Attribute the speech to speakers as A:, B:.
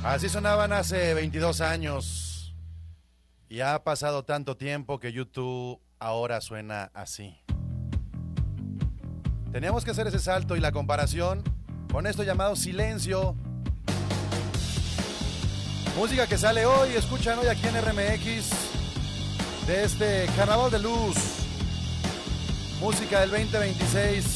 A: Así sonaban hace 22 años y ha pasado tanto tiempo que YouTube ahora suena así. Teníamos que hacer ese salto y la comparación con esto llamado Silencio. Música que sale hoy, escuchan hoy aquí en RMX de este Carnaval de Luz. Música del 2026.